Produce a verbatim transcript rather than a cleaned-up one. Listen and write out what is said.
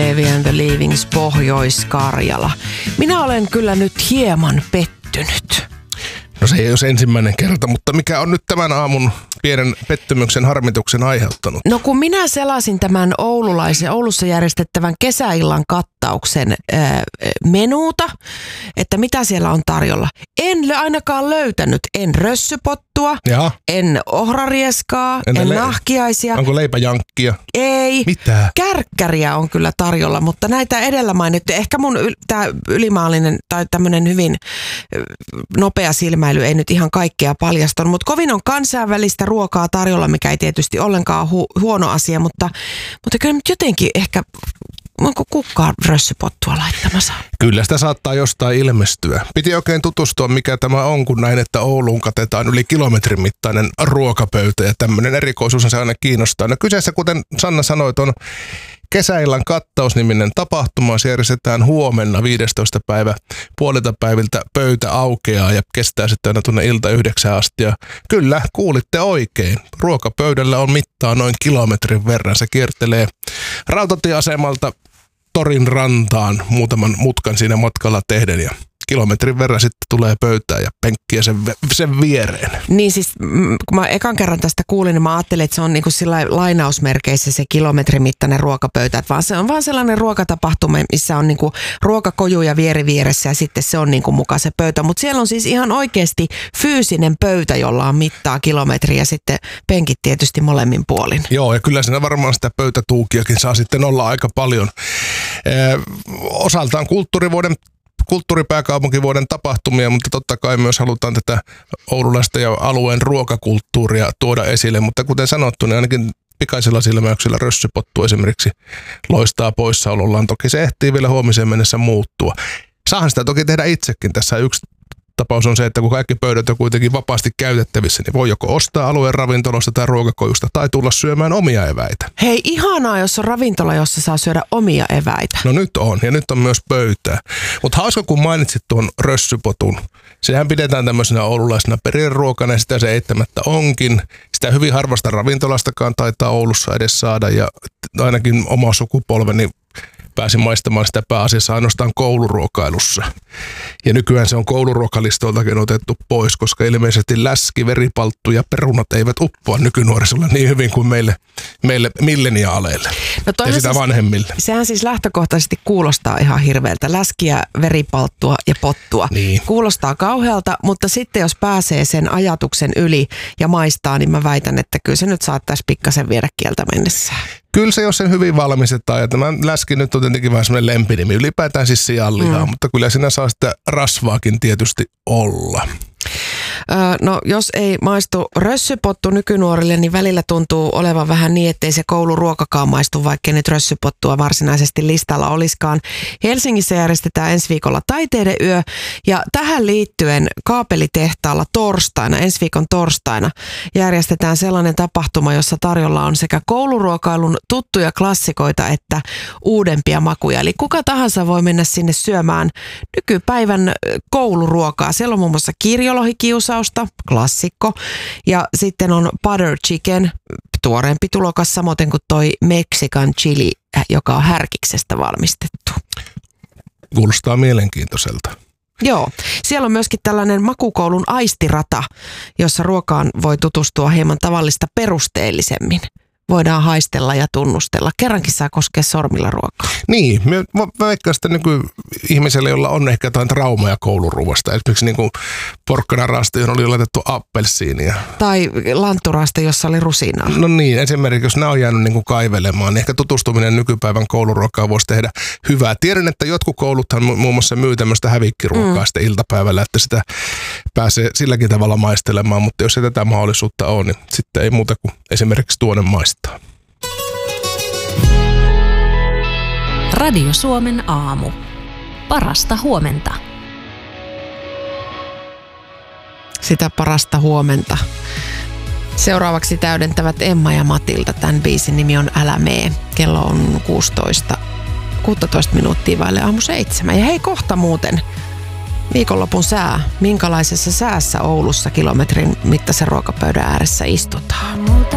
Levi and the Leavings, Pohjois-Karjala. Minä olen kyllä nyt hieman pettynyt. No se ei ole ensimmäinen kerta, mutta mikä on nyt tämän aamun pienen pettymyksen harmituksen aiheuttanut? No kun minä selasin tämän oululaisen, Oulussa järjestettävän kesäillan kattauksen ää, menuuta, että mitä siellä on tarjolla. En ainakaan löytänyt, en rössypottua, Jaha. en ohrarieskaa, Entä en le- nahkiaisia. Onko leipäjankkia? Ei. Mitä? Kärkkäriä on kyllä tarjolla, mutta näitä edellä mainittu. Ehkä mun yl- tää ylimaallinen tai tämmönen hyvin nopea silmäily ei nyt ihan kaikkea paljastanut, mutta kovin on kansainvälistä ruokaa tarjolla, mikä ei tietysti ollenkaan hu- huono asia, mutta, mutta kyllä nyt jotenkin ehkä, onko kukaan rössypottua laittamassa? Kyllä sitä saattaa jostain ilmestyä. Piti oikein tutustua, mikä tämä on, kun näin, että Ouluun katetaan yli kilometrin mittainen ruokapöytä ja tämmöinen erikoisuus se aina kiinnostaa. No kyseessä, kuten Sanna sanoi, on Kesäillan kattausniminen tapahtuma. Se järjestetään huomenna viidestoista päivä puolilta päiviltä. Pöytä aukeaa ja kestää sitten aina tuonne ilta yhdeksään asti. Ja kyllä, kuulitte oikein. Ruokapöydällä on mittaa noin kilometrin verran. Se kiertelee rautatieasemalta torin rantaan muutaman mutkan siinä matkalla tehden ja kilometrin verran sitten tulee pöytään ja penkkiä sen, sen viereen. Niin siis, kun mä ekan kerran tästä kuulin, niin mä ajattelin, että se on niinku sillä lainausmerkeissä se kilometrin mittainen ruokapöytä. Että vaan se on vaan sellainen ruokatapahtuma, missä on niinku ruokakojuja vieri vieressä ja sitten se on niinku mukaan se pöytä. Mutta siellä on siis ihan oikeasti fyysinen pöytä, jolla on mittaa kilometriä ja sitten penkit tietysti molemmin puolin. Joo, ja kyllä siinä varmaan sitä pöytätuukiakin saa sitten olla aika paljon. Ee, osaltaan kulttuurivuoden kulttuuripääkaupunkivuoden tapahtumia, mutta totta kai myös halutaan tätä oululaista ja alueen ruokakulttuuria tuoda esille, mutta kuten sanottu, niin ainakin pikaisella silmäyksellä rössypottu esimerkiksi loistaa poissaolollaan. Toki se ehtii vielä huomiseen mennessä muuttua. Saahan sitä toki tehdä itsekin. Tässä yksi tapaus on se, että kun kaikki pöydät on kuitenkin vapaasti käytettävissä, niin voi joko ostaa alueen ravintolasta tai ruokakojusta tai tulla syömään omia eväitä. Hei, ihanaa, jos on ravintola, jossa saa syödä omia eväitä. No nyt on, ja nyt on myös pöytää. Mutta hauska, kun mainitsit tuon rössypotun. Sehän pidetään tämmöisenä oululaisena perinneruokana, ja sitä se eittämättä onkin. Sitä hyvin harvasta ravintolastakaan taitaa Oulussa edes saada, ja ainakin oma sukupolveni pääsin maistamaan sitä pääasiassa ainoastaan kouluruokailussa. Ja nykyään se on kouluruokalistoiltakin otettu pois, koska ilmeisesti läski, veripalttu ja perunat eivät uppoa nykynuorisolla niin hyvin kuin meille, meille milleniaaleille no ja sitä siis, vanhemmille. Sehän siis lähtökohtaisesti kuulostaa ihan hirveältä. Läskiä, veripalttua ja pottua. Niin. Kuulostaa kauhealta, mutta sitten jos pääsee sen ajatuksen yli ja maistaa, niin mä väitän, että kyllä se nyt saattaisi pikkasen viedä kieltä mennessään. Kyllä se, jos sen hyvin valmistetaan, ja tämä läski nyt on tietenkin vähän semmoinen lempinimi, ylipäätään siis sianlihaa, mm. mutta kyllä siinä saa sitä rasvaakin tietysti olla. No jos ei maistu rössypottu nykynuorille, niin välillä tuntuu olevan vähän niin, ettei se kouluruokakaan maistu, vaikka nyt rössypottua varsinaisesti listalla olisikaan. Helsingissä järjestetään ensi viikolla taiteiden yö ja tähän liittyen Kaapelitehtaalla torstaina, ensi viikon torstaina järjestetään sellainen tapahtuma, jossa tarjolla on sekä kouluruokailun tuttuja klassikoita että uudempia makuja. Eli kuka tahansa voi mennä sinne syömään nykypäivän kouluruokaa. Siellä on muun muassa kirjolohikiusausta, klassikko, ja sitten on butter chicken, tuoreempi tulokas, samoin kuin toi Mexican chili, joka on härkiksestä valmistettu. Kuulostaa mielenkiintoiselta. Joo. Siellä on myöskin tällainen makukoulun aistirata, jossa ruokaan voi tutustua hieman tavallista perusteellisemmin. Voidaan haistella ja tunnustella. Kerrankin saa koskea sormilla ruokaa. Niin, mä veikkaan sitä nyky-ihmiselle, jolla on ehkä jotain traumaa kouluruuasta. Esimerkiksi niin kuin porkkanarasta, johon oli laitettu appelsiiniä. Tai lantturasta, jossa oli rusinaa. No niin, esimerkiksi jos nämä on jäänyt niin kuin kaivelemaan, niin ehkä tutustuminen nykypäivän kouluruokaan voisi tehdä hyvää. Tiedän, että jotkut kouluthan muun muassa myy tämmöistä hävikkiruokaa mm. sitten iltapäivällä, että sitä pääsee silläkin tavalla maistelemaan. Mutta jos ei tätä mahdollisuutta ole, niin sitten ei muuta kuin esimerkiksi tuonne maistaa. Radio Suomen aamu. Parasta huomenta. Sitä parasta huomenta. Seuraavaksi täydentävät Emma ja Matilda. Tämän biisin nimi on Älä mee. Kello on kuusitoista, kuusitoista minuuttia vaille aamu seitsemän. Ja hei, kohta muuten viikonlopun sää. Minkälaisessa säässä Oulussa kilometrin mittaisen ruokapöydän ääressä istutaan?